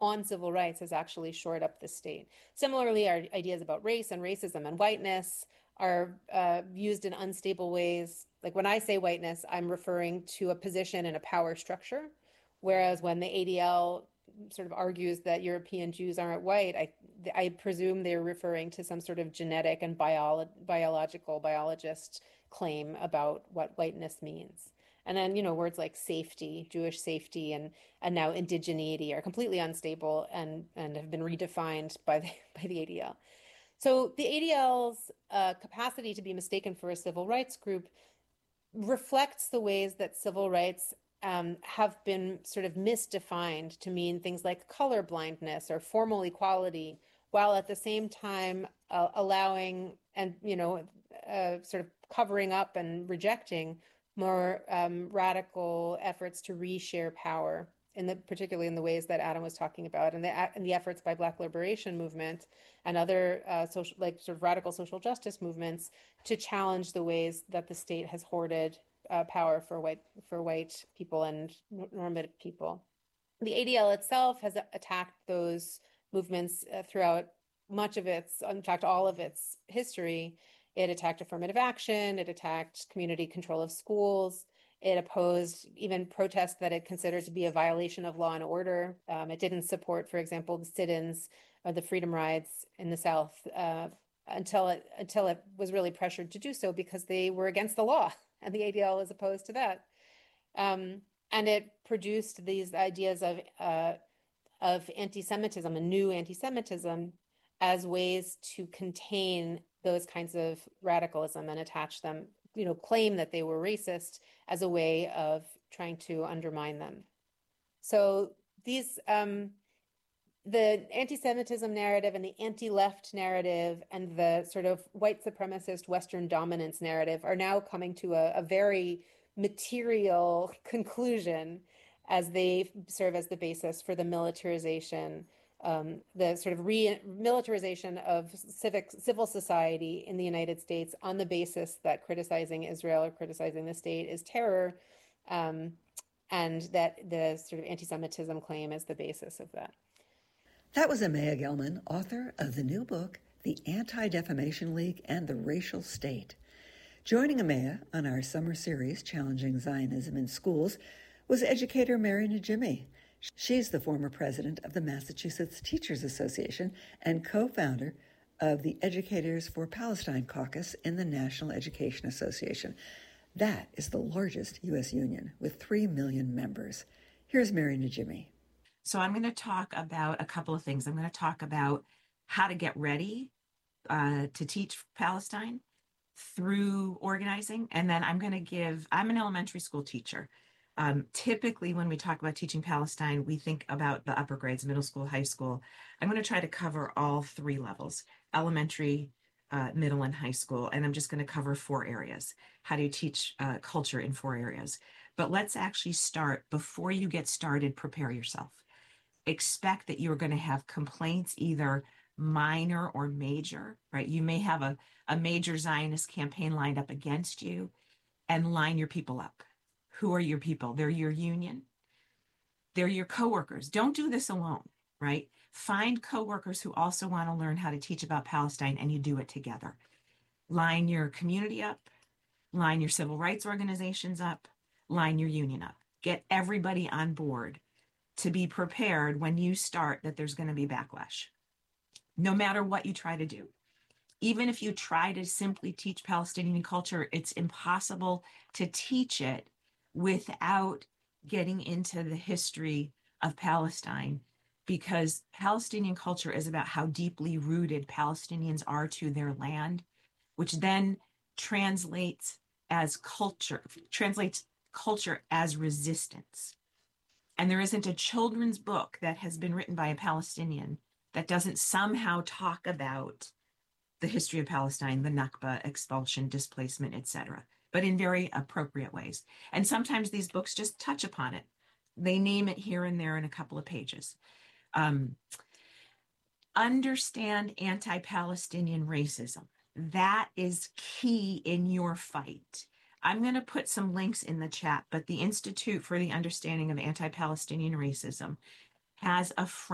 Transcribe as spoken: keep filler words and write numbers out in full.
on civil rights has actually shored up the state. Similarly, our ideas about race and racism and whiteness are uh, used in unstable ways. Like when I say whiteness, I'm referring to a position in a power structure, whereas when the A D L sort of argues that European Jews aren't white, I I presume they're referring to some sort of genetic and bio biological biologist claim about what whiteness means. And then, you know, words like safety, Jewish safety, and and now indigeneity are completely unstable and and have been redefined by the by the A D L. So the A D L's uh, capacity to be mistaken for a civil rights group reflects the ways that civil rights um, have been sort of misdefined to mean things like color blindness or formal equality, while at the same time uh, allowing and, you know, uh, sort of covering up and rejecting more um, radical efforts to reshare power, in the particularly in the ways that Adam was talking about, and the and the efforts by Black liberation movement and other uh, social, like sort of radical social justice movements to challenge the ways that the state has hoarded uh, power for white for white people and normative people. The A D L itself has attacked those movements uh, throughout much of its, in fact, all of its history. It attacked affirmative action. It attacked community control of schools. It opposed even protests that it considered to be a violation of law and order. Um, it didn't support, for example, the sit-ins or the freedom rides in the South uh, until it until it was really pressured to do so because they were against the law, and the A D L was opposed to that. Um, and it produced these ideas of uh, of anti-Semitism, a new anti-Semitism, as ways to contain those kinds of radicalism and attach them, you know, claim that they were racist as a way of trying to undermine them. So these, um, the anti-Semitism narrative and the anti-left narrative and the sort of white supremacist Western dominance narrative are now coming to a, a very material conclusion as they serve as the basis for the militarization, um, the sort of re-militarization of civic civil society in the United States on the basis that criticizing Israel or criticizing the state is terror, um, and that the sort of anti-Semitism claim is the basis of that. That was Amaya Gelman, author of the new book, The Anti-Defamation League and the Racial State. Joining Amaya on our summer series, Challenging Zionism in Schools, was educator Mary Najimy. She's the former president of the Massachusetts Teachers Association and co-founder of the Educators for Palestine Caucus in the National Education Association. That is the largest U S union with three million members. Here's Mary Najimy. So I'm going to talk about a couple of things. I'm going to talk about how to get ready uh, to teach Palestine through organizing. And then I'm going to give, I'm an elementary school teacher. Um, typically, when we talk about teaching Palestine, we think about the upper grades, middle school, high school. I'm going to try to cover all three levels, elementary, uh, middle, and high school. And I'm just going to cover four areas. How do you teach uh, culture in four areas? But let's actually start, before you get started, prepare yourself. Expect that you're going to have complaints, either minor or major, right? You may have a, a major Zionist campaign lined up against you, and line your people up. Who are your people? They're your union. They're your coworkers. Don't do this alone, right? Find coworkers who also want to learn how to teach about Palestine, and you do it together. Line your community up, line your civil rights organizations up, line your union up. Get everybody on board to be prepared when you start that there's going to be backlash, no matter what you try to do. Even if you try to simply teach Palestinian culture, it's impossible to teach it without getting into the history of Palestine, because Palestinian culture is about how deeply rooted Palestinians are to their land, which then translates as culture, translates culture as resistance. And there isn't a children's book that has been written by a Palestinian that doesn't somehow talk about the history of Palestine, the Nakba, expulsion, displacement, et cetera, but in very appropriate ways. And sometimes these books just touch upon it. They name it here and there in a couple of pages. Um, understand anti-Palestinian racism. That is key in your fight. I'm going to put some links in the chat, but the Institute for the Understanding of Anti-Palestinian Racism has a